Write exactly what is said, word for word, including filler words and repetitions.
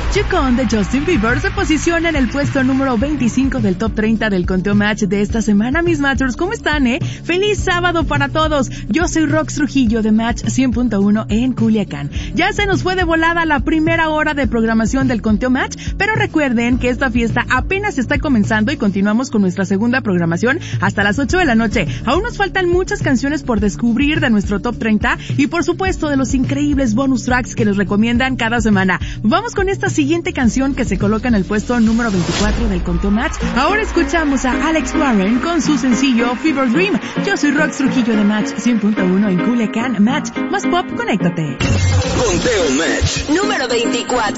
Yukon de Justin Bieber se posiciona en el puesto número veinticinco del top treinta del conteo Match de esta semana. Mis Matchers, ¿cómo están, eh? ¡Feliz sábado para todos! Yo soy Rox Trujillo de Match cien punto uno en Culiacán. Ya se nos fue de volada la primera hora de programación del conteo Match, pero recuerden que esta fiesta apenas está comenzando y continuamos con nuestra segunda programación hasta las ocho de la noche. Aún nos faltan muchas canciones por descubrir de nuestro top treinta y por supuesto de los increíbles bonus tracks que nos recomiendan cada semana. Vamos con esta siguiente canción que se coloca en el puesto número veinticuatro del conteo Match. Ahora escuchamos a Alex Warren con su sencillo Fever Dream. Yo soy Rox Trujillo de Match cien punto uno en Culiacán. Match más pop, conéctate. Conteo Match número veinticuatro.